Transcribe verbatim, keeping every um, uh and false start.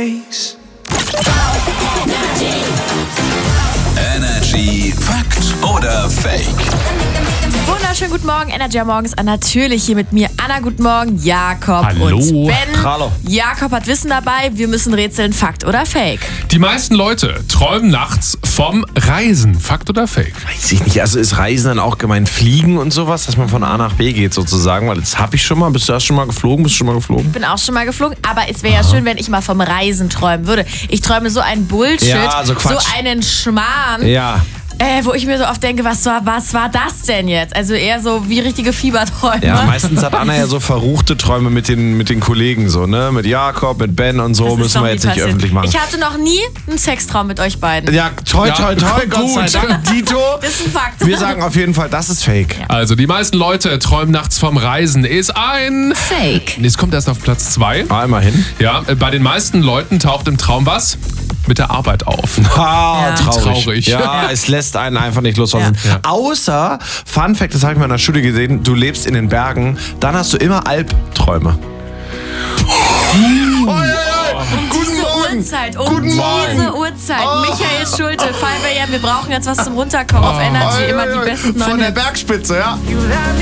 face. Energy Fakt oder Fake? Wunderschönen guten Morgen, Energy am Morgen ist natürlich hier mit mir. Anna, guten Morgen, Jakob Hallo. und Ben. Hallo. Jakob hat Wissen dabei, wir müssen rätseln, Fakt oder Fake. Die meisten Leute träumen nachts vom Reisen. Fakt oder Fake? Weiß ich nicht, also ist Reisen dann auch gemeint Fliegen und sowas, dass man von A nach B geht sozusagen, weil das habe ich schon mal, bist du erst schon mal geflogen, bist du schon mal geflogen? Bin auch schon mal geflogen, aber es wäre ja schön, wenn ich mal vom Reisen träumen würde. Ich träume so einen Bullshit, Ja, so Quatsch. so einen Schmarrn. Ja. Äh, wo ich mir so oft denke, was war, was war das denn jetzt? Also eher so wie richtige Fieberträume. Ja, meistens hat Anna ja so verruchte Träume mit den, mit den Kollegen so, ne? Mit Jakob, mit Ben und so, Das ist müssen noch wir nie jetzt nicht passiert. öffentlich machen. Ich hatte noch nie einen Sextraum mit euch beiden. Ja, toi, Ja, toi, toi, Gott sei gut. Dank, Dito. Das ist ein Fakt. Wir sagen auf jeden Fall, das ist Fake. Also die meisten Leute träumen nachts vom Reisen. Ist ein Fake. Es kommt erst auf Platz zwei. Ah, immerhin. Ja, äh, bei den meisten Leuten taucht im Traum was? Mit der Arbeit auf. Ah, Ja. traurig. Traurig. Ja, Ja. es lässt einen einfach nicht loslassen. Ja. Außer, Fun Fact, das habe ich mal in der Schule gesehen, du lebst in den Bergen, dann hast du immer Albträume. Um diese Uhrzeit, um Guten diese Morgen. Uhrzeit. Michael Schulte, five a m, wir brauchen jetzt was zum Runterkommen auf Energy. Immer die besten Von der neuen Hits. Bergspitze, ja. You let me